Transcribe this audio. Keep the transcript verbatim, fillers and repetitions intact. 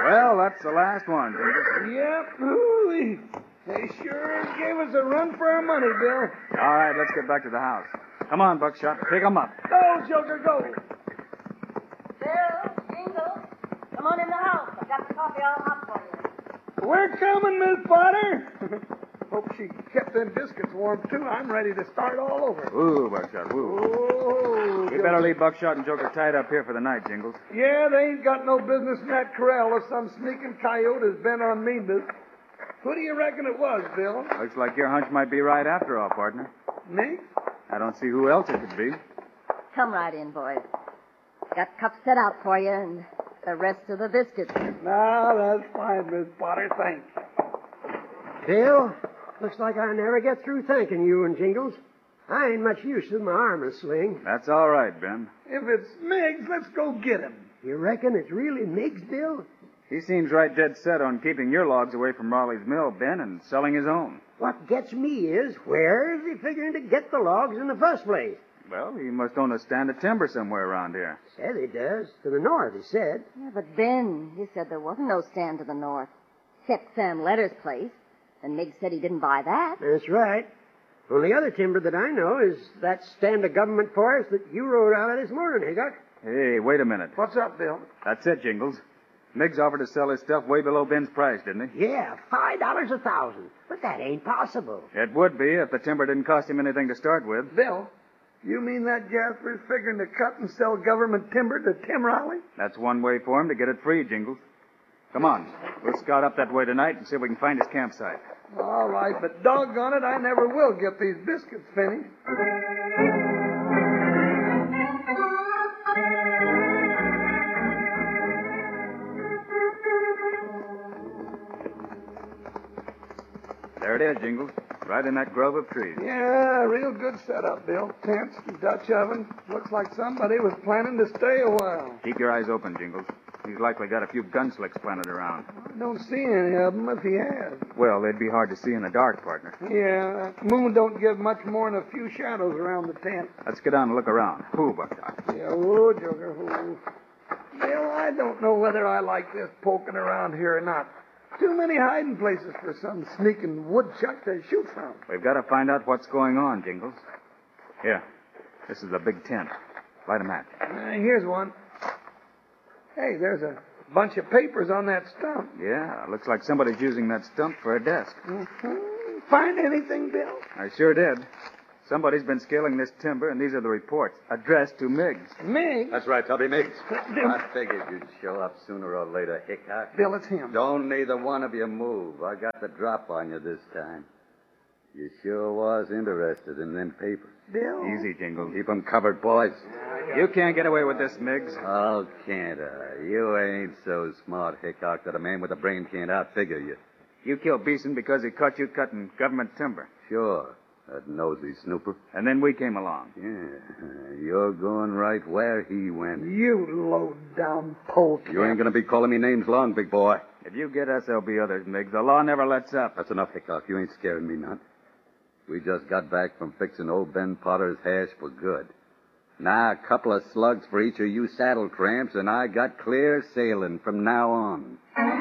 Well, that's the last one, Jingles. Yep. Ooh, they sure gave us a run for our money, Bill. All right, let's get back to the house. Come on, Buckshot. Pick 'em up. Go, Joker, go. Bill, Jingles, come on in the house. I've got the coffee all hot for you. We're coming, Miss Potter. Hope she kept them biscuits warm, too. I'm ready to start all over. Woo, Buckshot, woo. Oh, We better leave Buckshot and Joker tied up here for the night, Jingles. Yeah, they ain't got no business in that corral if some sneaking coyote has been on me, Miss. Who do you reckon it was, Bill? Looks like your hunch might be right after all, partner. Me? I don't see who else it could be. Come right in, boys. Got cups set out for you and the rest of the biscuits. No, that's fine, Miss Potter. Thanks. Bill, looks like I never get through thanking you and Jingles. I ain't much use to my arm and sling. That's all right, Ben. If it's Miggs, let's go get him. You reckon it's really Miggs, Bill? He seems right dead set on keeping your logs away from Raleigh's mill, Ben, and selling his own. What gets me is, where is he figuring to get the logs in the first place? Well, he must own a stand of timber somewhere around here. Said he does. To the north, he said. Yeah, but Ben, you said there wasn't no stand to the north. Except Sam Letter's place. And Miggs said he didn't buy that. That's right. Only other timber that I know is that stand of government forest that you rode out of this morning, Hickok. Hey, wait a minute. What's up, Bill? That's it, Jingles. Miggs offered to sell his stuff way below Ben's price, didn't he? Yeah, five dollars a thousand. But that ain't possible. It would be if the timber didn't cost him anything to start with. Bill, you mean that Jasper's figuring to cut and sell government timber to Tim Raleigh? That's one way for him to get it free, Jingles. Come on. We'll scout up that way tonight and see if we can find his campsite. All right, but doggone it, I never will get these biscuits finished. There it is, Jingles. Right in that grove of trees. Yeah, real good setup, Bill. Tents, Dutch oven. Looks like somebody was planning to stay a while. Keep your eyes open, Jingles. He's likely got a few gun slicks planted around. I don't see any of them if he has. Well, they'd be hard to see in the dark, partner. Yeah, that moon don't give much more than a few shadows around the tent. Let's get down and look around. Who, Buckshot? Yeah, oh, Joker, oh. Bill, I don't know whether I like this poking around here or not. Too many hiding places for some sneaking woodchuck to shoot from. We've got to find out what's going on, Jingles. Here. This is a big tent. Light a match. Uh, here's one. Hey, there's a bunch of papers on that stump. Yeah, looks like somebody's using that stump for a desk. Mm-hmm. Find anything, Bill? I sure did. Somebody's been scaling this timber, and these are the reports, addressed to Miggs. Miggs? That's right, Tubby Miggs. Bill, I figured you'd show up sooner or later, Hickok. Bill, it's him. Don't neither one of you move. I got the drop on you this time. You sure was interested in them papers. Bill? Easy, Jingles. Keep 'em covered, boys. You can't get away with this, Miggs. Oh, can't I? You ain't so smart, Hickok, that a man with a brain can't outfigure you. You killed Beeson because he caught you cutting government timber. Sure, that nosy snooper. And then we came along. Yeah, you're going right where he went. You low-down poke. You ain't gonna be calling me names long, big boy. If you get us, there'll be others, Miggs. The law never lets up. That's enough, Hickok. You ain't scaring me none. We just got back from fixing old Ben Potter's hash for good. Now, a couple of slugs for each of you saddle tramps, and I got clear sailing from now on.